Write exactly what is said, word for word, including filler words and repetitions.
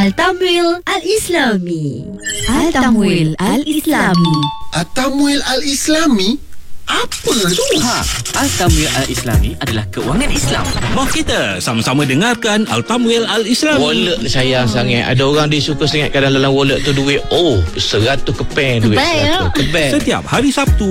Al-Tamwil Al-Islami. Al-Tamwil Al-Islami. At-Tamwil Al-Islami? Apa tu? Ha, Al-Tamwil Al-Islami adalah keuangan Islam. Mari kita sama-sama dengarkan Al-Tamwil Al-Islami. Wallet ni sayang sangat. Ada orang dia suka sangat kadang dalam wallet tu duit. Oh, seratus keping duit. Kebal, seratus. Kebal. Setiap hari Sabtu